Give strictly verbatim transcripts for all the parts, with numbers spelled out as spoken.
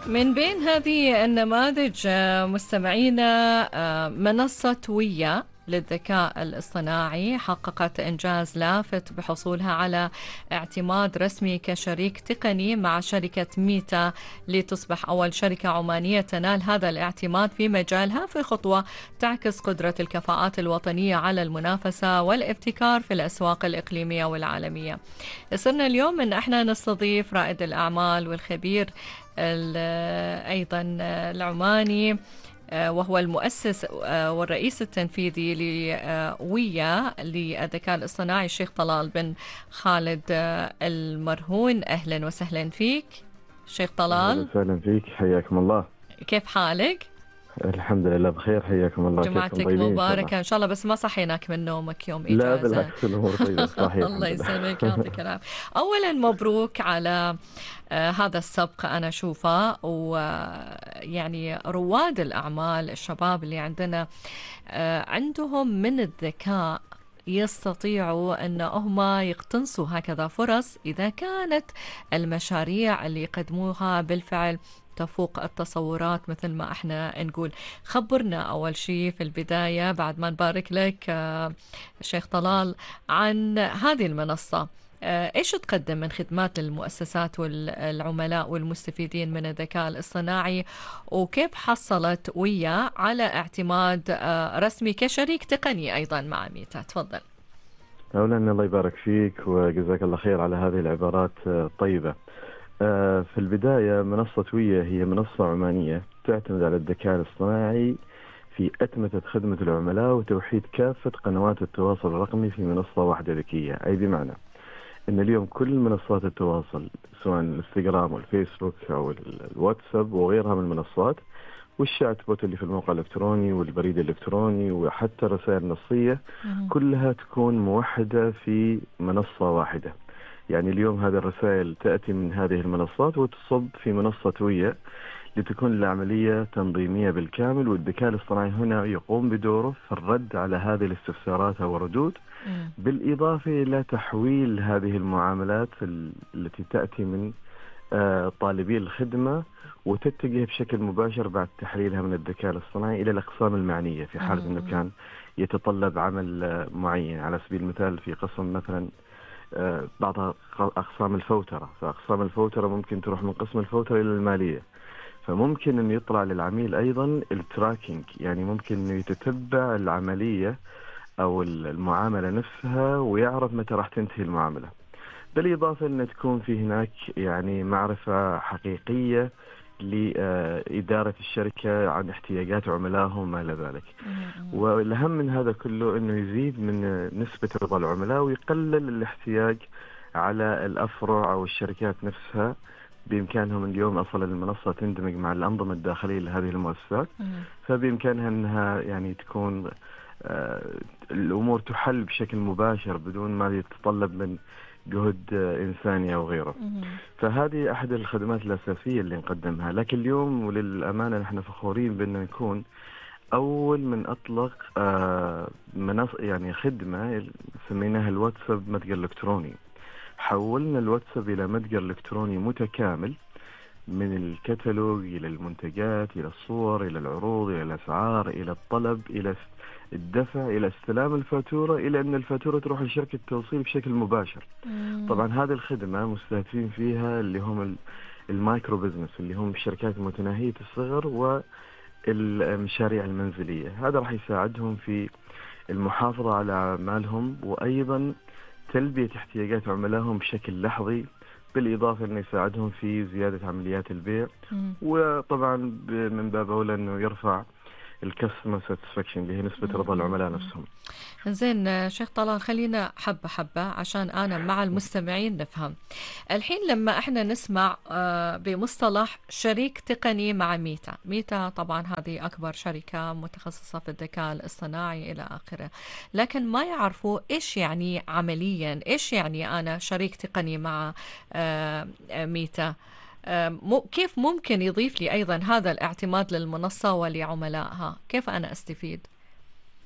من بين هذه النماذج آه، مستمعينا آه، منصة ويا للذكاء الاصطناعي حققت إنجاز لافت بحصولها على اعتماد رسمي كشريك تقني مع شركة ميتا، لتصبح أول شركة عمانية تنال هذا الاعتماد في مجالها، في خطوة تعكس قدرة الكفاءات الوطنية على المنافسة والابتكار في الأسواق الإقليمية والعالمية. صرنا اليوم أن احنا نستضيف رائد الأعمال والخبير أيضا العماني، وهو المؤسس والرئيس التنفيذي لويا للذكاء الاصطناعي، الشيخ طلال بن خالد المرهون. أهلا وسهلا فيك شيخ أهلا طلال. وسهلا فيك، حياكم الله. كيف حالك؟ الحمد لله بخير، حياكم الله. كيفكم؟ جمعتك طيبين إن شاء الله؟ مباركة إن شاء الله، بس ما صحيناك من نومك يوم لا إجازة. بالعكس، الأمور طيبة صحيح الله الحمد لله. يسلمك، يعطيك العافية. أولا مبروك على آه هذا السبق، أنا أشوفه، ويعني رواد الأعمال الشباب اللي عندنا آه عندهم من الذكاء يستطيعوا أن هم يقتنصوا هكذا فرص إذا كانت المشاريع اللي يقدموها بالفعل تفوق التصورات، مثل ما احنا نقول. خبرنا أول شيء في البداية بعد ما نبارك لك آه الشيخ طلال عن هذه المنصة. آه إيش تقدم من خدمات للمؤسسات والعملاء والمستفيدين من الذكاء الاصطناعي، وكيف حصلت ويا على اعتماد آه رسمي كشريك تقني أيضا مع ميتا؟ تفضل. أولا الله يبارك فيك وجزاك الله خير على هذه العبارات الطيبة. في البداية منصة ويا هي منصة عمانية تعتمد على الذكاء الاصطناعي في أتمتة خدمة العملاء وتوحيد كافة قنوات التواصل الرقمي في منصة واحدة ذكية. أي بمعنى أن اليوم كل منصات التواصل سواء الانستغرام والفيسبوك أو الواتساب وغيرها من المنصات، والشات بوت اللي في الموقع الإلكتروني والبريد الإلكتروني وحتى الرسائل النصية، كلها تكون موحدة في منصة واحدة. يعني اليوم هذه الرسائل تأتي من هذه المنصات وتصب في منصة ويا لتكون العملية تنظيمية بالكامل، والذكاء الاصطناعي هنا يقوم بدوره في الرد على هذه الاستفسارات أو الردود، بالإضافة إلى تحويل هذه المعاملات التي تأتي من طالبي الخدمة وتتجه بشكل مباشر بعد تحليلها من الذكاء الاصطناعي إلى الأقسام المعنية في حالة أنه كان يتطلب عمل معين. على سبيل المثال في قسم مثلا بعض أقسام الفوترة، فأقسام الفوترة ممكن تروح من قسم الفوترة إلى المالية، فممكن أن يطلع للعميل أيضا التراكينج، يعني ممكن أنه يتتبع العملية أو المعاملة نفسها ويعرف متى راح تنتهي المعاملة، بالإضافة أن تكون في هناك يعني معرفة حقيقية لإدارة الشركة عن احتياجات عملائهم وما إلى ذلك. والأهم من هذا كله أنه يزيد من نسبة رضا العملاء ويقلل الاحتياج على الأفرع أو الشركات نفسها. بإمكانهم اليوم أصلا المنصة تندمج مع الأنظمة الداخلية لهذه المؤسسات، فبإمكانها أنها يعني تكون آه الأمور تحل بشكل مباشر بدون ما يتطلب من جهد إنساني أو غيره. فهذه أحد الخدمات الأساسية اللي نقدمها. لكن اليوم وللأمانة نحن فخورين بأن نكون أول من أطلق آه منص يعني خدمة سميناها الواتساب متجر إلكتروني. حولنا الواتساب إلى متجر إلكتروني متكامل، من الكتالوج إلى المنتجات إلى الصور إلى العروض إلى الأسعار إلى الطلب إلى الدفع إلى استلام الفاتورة إلى أن الفاتورة تروح لشركة التوصيل بشكل مباشر. مم. طبعا هذه الخدمة مستهدفين فيها اللي هم المايكرو بزنس، اللي هم الشركات متناهية الصغر والمشاريع المنزلية. هذا راح يساعدهم في المحافظة على أعمالهم وأيضا تلبية احتياجات عملائهم بشكل لحظي، بالإضافة أنه يساعدهم في زيادة عمليات البيع. مم. وطبعا من باب أولى أنه يرفع الكاستمر ساتسفاكشن اللي هي نسبة رضا العملاء نفسهم. زين شيخ طلال، خلينا حبة حبة عشان أنا مع المستمعين نفهم. الحين لما احنا نسمع بمصطلح شريك تقني مع ميتا، ميتا طبعا هذه أكبر شركة متخصصة في الذكاء الاصطناعي إلى آخره، لكن ما يعرفوا إيش يعني عمليا، إيش يعني أنا شريك تقني مع ميتا. كيف ممكن يضيف لي أيضا هذا الاعتماد للمنصة ولعملائها؟ كيف أنا أستفيد؟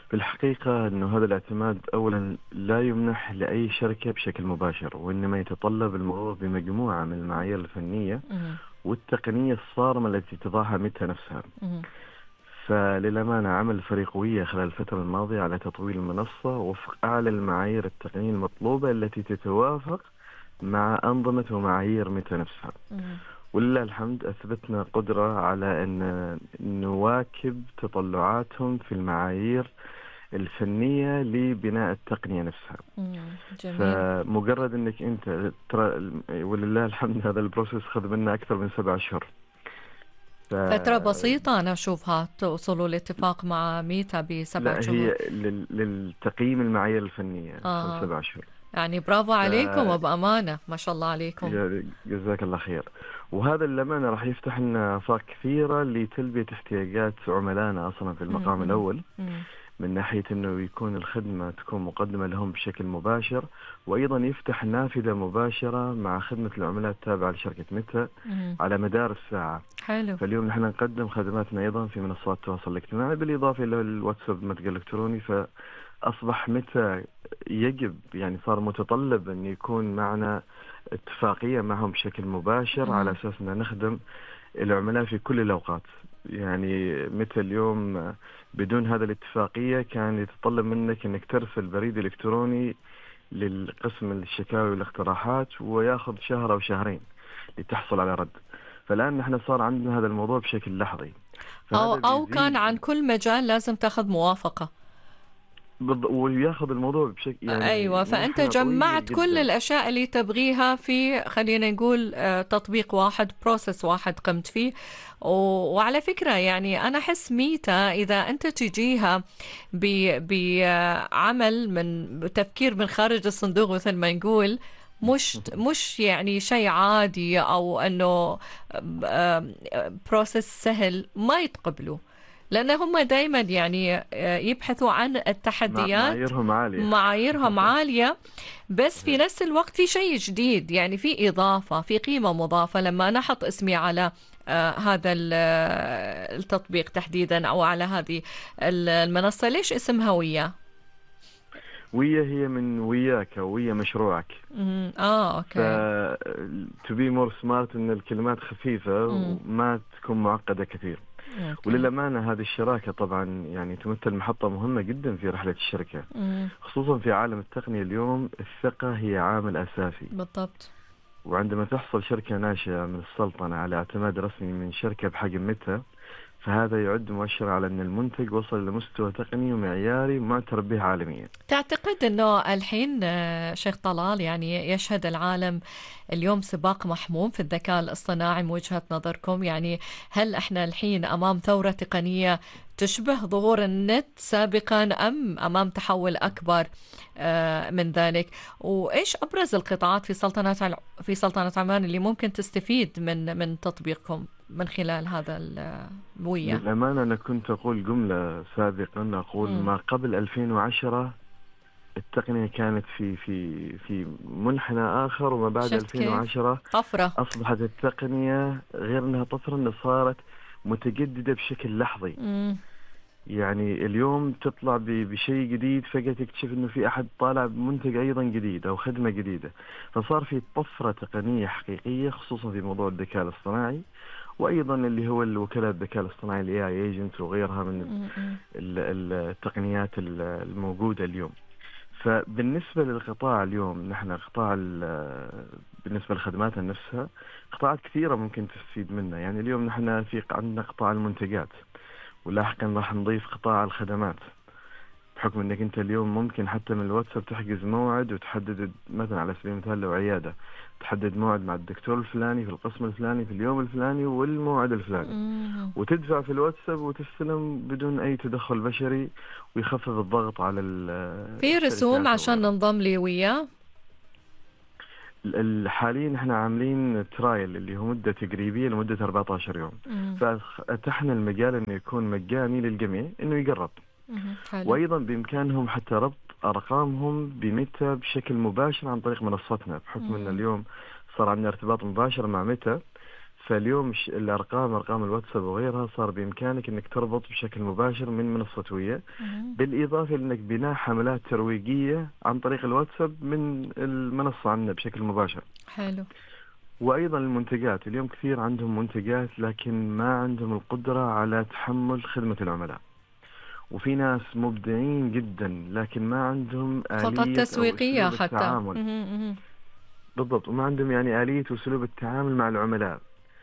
في الحقيقة أنه هذا الاعتماد أولا لا يمنح لأي شركة بشكل مباشر، وإنما يتطلب الموضوع بمجموعة من المعايير الفنية مم. والتقنية الصارمة التي تضعها ميتا نفسها. مم. فللأمانة عمل فريقوية خلال الفترة الماضية على تطوير المنصة وفق أعلى المعايير التقنية المطلوبة التي تتوافق مع أنظمة ومعايير ميتا نفسها. مم. ولله الحمد أثبتنا قدرة على أن نواكب تطلعاتهم في المعايير الفنية لبناء التقنية نفسها. مم. جميل. فمجرد أنك أنت ترى، ولله الحمد هذا البروسيس خذ منا أكثر من سبع أشهر. ف... فترة بسيطة أنا أشوفها توصلوا لاتفاق مع ميتا بسبعة لا شهور. هي لل... للتقييم المعايير الفنية آه. سبع أشهر يعني برافو ف... عليكم وبأمانة، ما شاء الله عليكم. جزاك الله خير. وهذا للأمانة راح يفتح لنا آفاق كثيرة لتلبية احتياجات عملائنا أصلا في المقام مم. الأول، مم. من ناحية أنه يكون الخدمة تكون مقدمة لهم بشكل مباشر، وأيضا يفتح نافذة مباشرة مع خدمة العملاء التابعة لشركة ميتا مم. على مدار الساعة. حلو. فاليوم نحن نقدم خدماتنا أيضا في منصات التواصل الاجتماعي بالإضافة إلى الواتساب المتجر الإلكتروني. فأصبح ميتا يجب يعني صار متطلب أن يكون معنا اتفاقية معهم بشكل مباشر، مم. على أساس أن نخدم العملاء في كل الأوقات. يعني مثل اليوم بدون هذا الاتفاقية كان يتطلب منك أنك ترسل بريد إلكتروني للقسم الشكاوي والاقتراحات وياخذ شهر أو شهرين لتحصل على رد. فالآن نحن صار عندنا هذا الموضوع بشكل لحظي. أو, أو كان عن كل مجال لازم تاخذ موافقة وياخذ الموضوع بشكل يعني أيوة. فأنت جمعت كل الأشياء اللي تبغيها في خلينا نقول تطبيق واحد، بروسيس واحد قمت فيه. وعلى فكرة يعني أنا أحس ميتا إذا أنت تجيها بعمل من تفكير من خارج الصندوق مثل ما نقول، مش مش يعني شيء عادي أو أنه بروسيس سهل، ما يتقبلوا، لأن هم دايما يعني يبحثوا عن التحديات، معاييرهم عالية معاييرهم عالية، بس في نفس الوقت في شيء جديد، يعني في إضافة، في قيمة مضافة لما أنا أحط اسمي على آه هذا التطبيق تحديدا أو على هذه المنصة. ليش اسمها ويا؟ ويا هي من وياك، ويا مشروعك. مم. اه اوكي. ف to be more smart ان الكلمات خفيفة مم. وما تكون معقدة كثير. أوكي. وللأمانة هذه الشراكة طبعا يعني تمثل محطة مهمة جدا في رحلة الشركة. مم. خصوصا في عالم التقنية اليوم الثقة هي عامل أساسي. بالضبط. وعندما تحصل شركة ناشئة من السلطنة على اعتماد رسمي من شركة بحجم ميتا، فهذا يعد مؤشر على أن المنتج وصل لمستوى تقني ومعياري معترف به عالميا. تعتقد أنه الحين شيخ طلال يعني يشهد العالم اليوم سباق محموم في الذكاء الاصطناعي من وجهة نظركم؟ يعني هل احنا الحين أمام ثورة تقنية تشبه ظهور النت سابقا أم أمام تحول أكبر من ذلك؟ وإيش أبرز القطاعات في سلطنة في سلطنة عمان اللي ممكن تستفيد من من تطبيقكم من خلال هذا الويا؟ للأمانة أنا كنت أقول جملة سابقا، أقول م. ما قبل ألفين وعشرة التقنية كانت في في في منحنى آخر، وما بعد ألفين وعشرة طفرة. أصبحت التقنية غير أنها طفرة، أنها صارت متجددة بشكل لحظي. م. يعني اليوم تطلع بشيء جديد فجأة تكتشف أنه في أحد طالع بمنتج أيضا جديد أو خدمة جديدة. فصار في طفرة تقنية حقيقية خصوصا في موضوع الذكاء الاصطناعي، وأيضا اللي هو الوكالات الذكاء الاصطناعي ال إيه آي agent وغيرها من التقنيات الموجودة اليوم. فبالنسبة للقطاع اليوم نحن قطاع بالنسبة للخدمات نفسها قطاعات كثيرة ممكن تستفيد منها. يعني اليوم نحن في عندنا قطاع المنتجات، ولاحقا راح نضيف قطاع الخدمات، بحكم انك انت اليوم ممكن حتى من الواتساب تحجز موعد وتحدد مثلا على سبيل المثال لو عيادة تحدد موعد مع الدكتور الفلاني في القسم الفلاني في اليوم الفلاني والموعد الفلاني، مم. وتدفع في الواتساب وتستلم بدون اي تدخل بشري، ويخفف الضغط على في رسوم عشان ننضم لي وياه. حاليا احنا عاملين ترايل اللي هو مدة تقريبية لمدة أربعة عشر يوم، مم. فاتحنا المجال انه يكون مجاني للجميع انه يقرب. وأيضا بإمكانهم حتى ربط أرقامهم بميتا بشكل مباشر عن طريق منصتنا، بحكم أن اليوم صار عندنا ارتباط مباشر مع ميتا. فاليوم الأرقام أرقام الواتساب وغيرها صار بإمكانك أنك تربط بشكل مباشر من منصة ويا، بالإضافة لأنك بناء حملات ترويجية عن طريق الواتساب من المنصة عنا بشكل مباشر. حلو. وأيضا المنتجات، اليوم كثير عندهم منتجات لكن ما عندهم القدرة على تحمل خدمة العملاء، وفي ناس مبدعين جدا لكن ما عندهم خطط آلية أو تسويقية أسلوب حتى. التعامل. بالضبط، وما عندهم يعني آلية وأسلوب التعامل مع العملاء.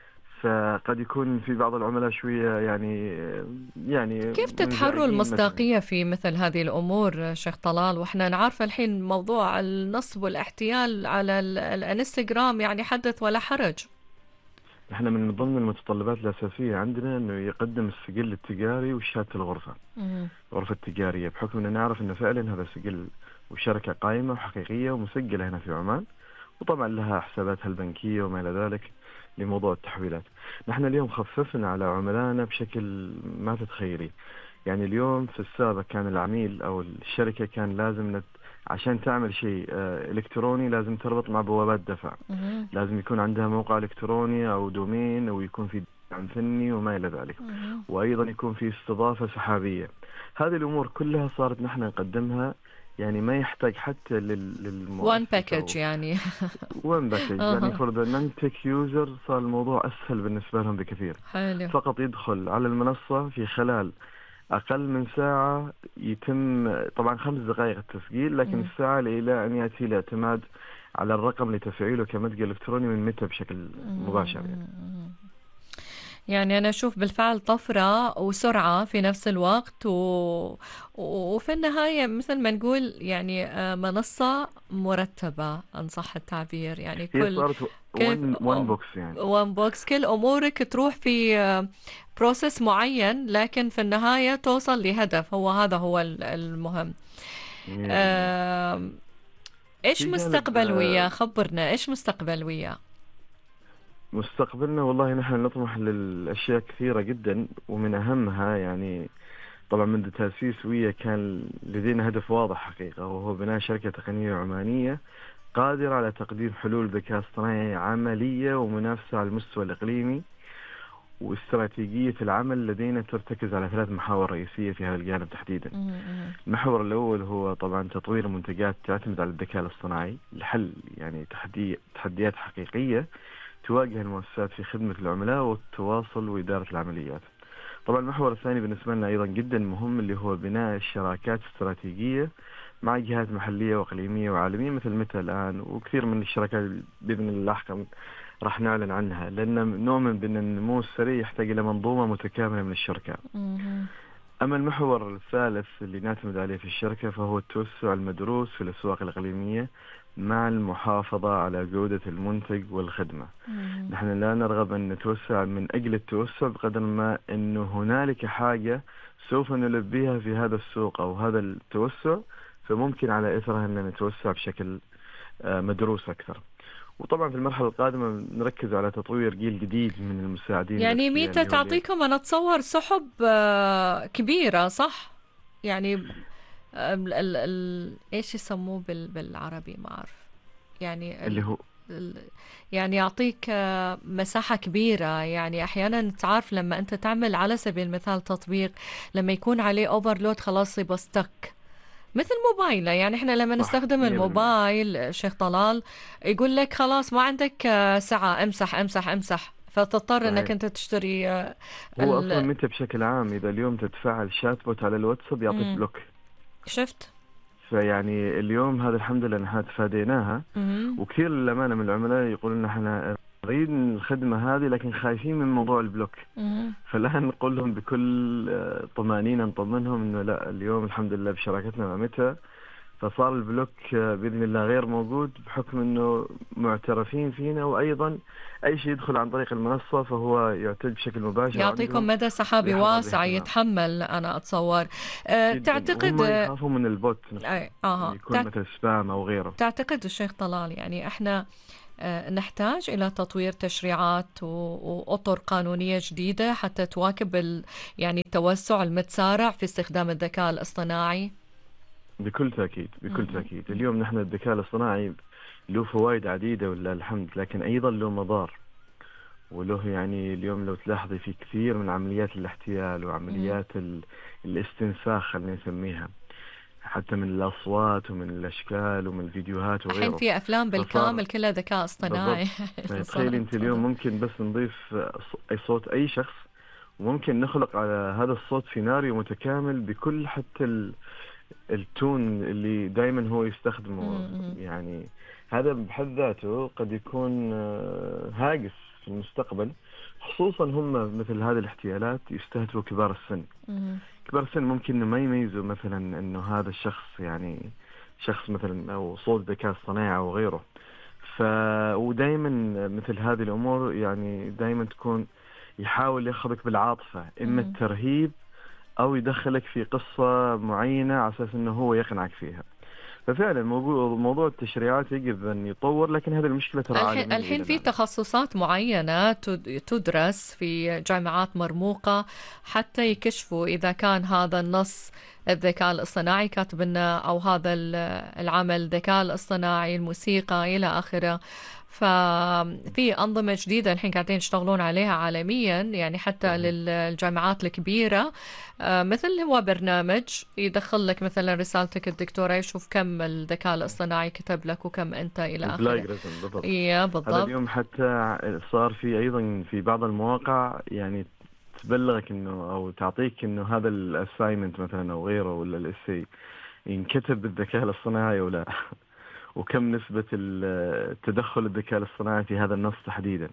فقد يكون في بعض العملاء شوية يعني يعني كيف تتحروا منزعجين مثلا. المصداقية في مثل هذه الأمور شيخ طلال؟ وإحنا نعرف الحين موضوع النصب والاحتيال على ال- الانستغرام يعني حدث ولا حرج. احنا من ضمن المتطلبات الأساسية عندنا انه يقدم السجل التجاري وشهادة الغرفة، مم. الغرفة التجارية، بحكم ان نعرف انه فعلا هذا سجل وشركة قائمة وحقيقية ومسجلة هنا في عمان، وطبعا لها حساباتها البنكية وما إلى ذلك لموضوع التحويلات. نحن اليوم خففنا على عملائنا بشكل ما تتخيلي. يعني اليوم في السابق كان العميل أو الشركة كان لازم نت... عشان تعمل شيء آه، إلكتروني لازم تربط مع بوابات دفع، مم. لازم يكون عندها موقع إلكتروني أو دومين، ويكون في دعم فني وما إلى ذلك، مم. وأيضا يكون في استضافة سحابية. هذه الأمور كلها صارت نحن نقدمها، يعني ما يحتاج حتى لل... وان للمؤسسة باكج أو يعني. وين باكج. يعني اها. فور ذا نون تك يوزر صار الموضوع أسهل بالنسبة لهم بكثير. حلو. فقط يدخل على المنصة في خلال أقل من ساعة، يتم طبعا خمس دقائق التسجيل، لكن مم. الساعة إلى أن يأتي الاعتماد على الرقم لتفعيله كمتجر إلكتروني من متى بشكل مباشر. يعني مم. يعني أنا أشوف بالفعل طفرة وسرعة في نفس الوقت، و... وفي النهاية مثل ما نقول يعني آه، منصة مرتبة إن صح التعبير. يعني هي كل صارت كل ون ون بوكس يعني. وان بوكس، كل أمورك تروح في بروسيس معين، لكن في النهاية توصل لهدف، هو هذا هو ال- المهم. مية بالمية. آم، إيش في جانب مستقبل وياه؟ آه، خبرنا إيش مستقبل وياه. مستقبلنا، والله نحن نطمح للأشياء كثيرة جدا، ومن أهمها يعني طبعا منذ تأسيس ويا كان لدينا هدف واضح حقيقة، وهو بناء شركة تقنية عمانية قادرة على تقديم حلول ذكاء اصطناعي عملية ومنافسة على المستوى الإقليمي. واستراتيجية العمل لدينا ترتكز على ثلاث محاور رئيسية في هذا الجانب تحديدا. مم. المحور الأول هو طبعا تطوير منتجات تعتمد على الذكاء الاصطناعي لحل يعني تحدي تحديات حقيقية تواجه المؤسسات في خدمة العملاء والتواصل وإدارة العمليات. طبعا المحور الثاني بالنسبة لنا أيضا جدا مهم، اللي هو بناء الشراكات استراتيجية مع جهات محلية وإقليمية وعالمية مثل متى الآن، وكثير من الشركات بإذن الله لاحقا راح نعلن عنها، لأن نؤمن بأن النمو السريع يحتاج إلى منظومة متكاملة من الشركات. مم. أما المحور الثالث اللي نعتمد عليه في الشركة فهو التوسع المدروس في الأسواق الإقليمية مع المحافظة على جودة المنتج والخدمة. مم. نحن لا نرغب أن نتوسع من أجل التوسع بقدر ما أنه هنالك حاجة سوف نلبيها في هذا السوق أو هذا التوسع، فممكن على إثرها أن نتوسع بشكل آه، مدروس أكثر. وطبعا في المرحلة القادمة نركز على تطوير جيل جديد من المساعدين يعني الأذكياء ميتا اللي هو اللي تعطيكم أنا أتصور سحب آه، كبيرة صح؟ يعني ال ال ال إيش يسموه بال بالعربي ما أعرف. يعني اللي ال هو ال يعني يعطيك آه، مساحة كبيرة. يعني أحيانا تعرف لما أنت تعمل على سبيل المثال تطبيق، لما يكون عليه أوفرلود خلاص يبقى ستك مثل موبايله. يعني احنا لما صح نستخدم مية بالمية. الموبايل شيخ طلال يقول لك خلاص ما عندك آه، سعة، امسح امسح امسح، فتضطر انك صحيح. انت تشتري آه، هو أصلا ال متى بشكل عام إذا اليوم تتفاعل شات بوت على الواتساب يعطيك مم. بلوك. شفت. فيعني اليوم هذا الحمد لله نحن تفاديناها. مم. وكثير للأمانة من العملاء يقولون احنا نريد الخدمة هذه لكن خايفين من موضوع البلوك. مم. فلا نقول لهم بكل آه، طمأنينة، نطمنهم انه لا، اليوم الحمد لله بشراكتنا مع متى فصار البلوك آه، بإذن الله غير موجود، بحكم انه معترفين فينا. وايضا اي شيء يدخل عن طريق المنصة فهو يعتد بشكل مباشر يعطيكم عندهم مدى سحابي ويحظى واسع باهتمام يتحمل أنا أتصور. أه جدا. تعتقد وهم أه يخافون من البوت نفسه، أي- انه آه يكون تع- مثل سبام او غيره. تعتقد الشيخ طلال يعني احنا آه، نحتاج إلى تطوير تشريعات و- وأطر قانونية جديدة حتى تواكب ال... يعني التوسع المتسارع في استخدام الذكاء الاصطناعي؟ بكل تأكيد بكل م- تأكيد. م- اليوم نحن الذكاء الاصطناعي له فوائد عديدة ولله الحمد، لكن أيضا له مضار. وله يعني اليوم لو تلاحظي في كثير من عمليات الاحتيال مم. وعمليات ال... الاستنساخ خلينا نسميها، حتى من الأصوات ومن الأشكال ومن الفيديوهات الحين وغيره. في أفلام فصار بالكامل كلها ذكاء اصطناعي. بالضبط. يعني تخيلي صح، أنت اليوم تفضل. ممكن بس نضيف أي صوت أي شخص، وممكن نخلق على هذا الصوت سيناريو متكامل بكل حتى ال... التون اللي دائما هو يستخدمه. مم. يعني هذا بحد ذاته قد يكون آه، هاجس في المستقبل، خصوصا هم مثل هذه الاحتيالات يستهدفوا كبار السن. مم. كبار السن ممكن إنه ما يميزوا مثلا انه هذا الشخص يعني شخص مثلا او صوت ذكاء اصطناعي او غيره. ف ودائما مثل هذه الامور يعني دائما تكون يحاول ياخذك بالعاطفة، اما مم. الترهيب او يدخلك في قصة معينة على اساس انه هو يقنعك فيها. ففعلا موضوع موضوع التشريعات يجب ان يطور، لكن هذه المشكلة ترى الحين عالمية الحين الى في الان. تخصصات معينة تد- تدرس في جامعات مرموقة حتى يكشفوا إذا كان هذا النص الذكاء الاصطناعي كاتب لنا، أو هذا ال- العمل الذكاء الاصطناعي، الموسيقى إلى آخره. ففي أنظمة جديدة الحين قاعدين يشتغلون عليها عالميا، يعني حتى صحيح. للجامعات الكبيرة. آه، مثل هو برنامج يدخل لك مثلا رسالتك الدكتوراه، يشوف كم الذكاء الاصطناعي كتب لك وكم أنت إلى آخره. البلاجرزم بالضبط. يا هذا بالضبط. اليوم حتى صار في ايضا في بعض المواقع يعني تبلغك انه او تعطيك انه هذا الاساينمنت مثلا او غيره ولا الاسي ينكتب بالذكاء الاصطناعي ولا وكم نسبة التدخل الذكاء الاصطناعي في هذا النص تحديدا.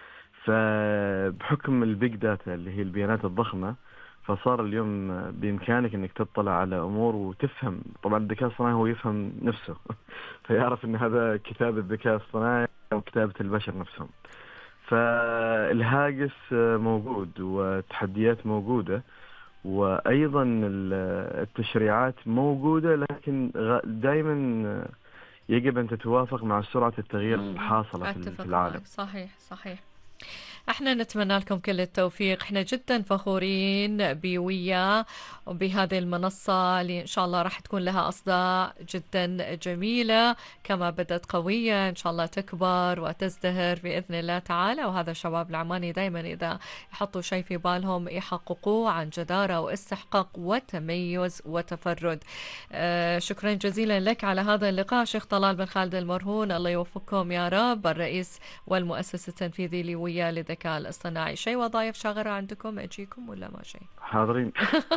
فبحكم البيج داتا اللي هي البيانات الضخمة، فصار اليوم بإمكانك أنك تطلع على أمور وتفهم. طبعا الذكاء الاصطناعي هو يفهم نفسه فيعرف أن هذا كتاب الذكاء الاصطناعي أو كتابة البشر نفسهم. فالهاجس موجود والتحديات موجودة، وأيضا التشريعات موجودة، لكن دائما يجب أن تتوافق مع سرعة التغيير م-م. الحاصلة في في أتفق العالم. معك، صحيح صحيح. احنا نتمنى لكم كل التوفيق، احنا جدا فخورين بويا وبهذه المنصة اللي ان شاء الله راح تكون لها اصداء جدا جميلة، كما بدت قوية ان شاء الله تكبر وتزدهر بإذن الله تعالى. وهذا الشباب العماني دائما اذا يحطوا شيء في بالهم يحققوه عن جدارة واستحقاق وتميز وتفرد. آه شكرا جزيلا لك على هذا اللقاء شيخ طلال بن خالد المرهون، الله يوفقكم يا رب، الرئيس والمؤسس التنفيذي لويا للذكاء الاصطناعي. شيء وظائف شاغرة عندكم أجيكم ولا ما شيء؟ حاضرين.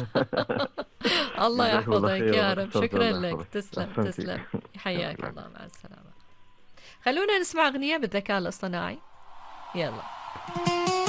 الله جزاكم الله يحفظك خير يا رب، واستمتع شكرا الله لك، يحفظك. تسلم أحسنتي. تسلم. يعطيك حياك العافية. الله، مع السلامة. خلونا نسمع أغنية بالذكاء الاصطناعي، يلا.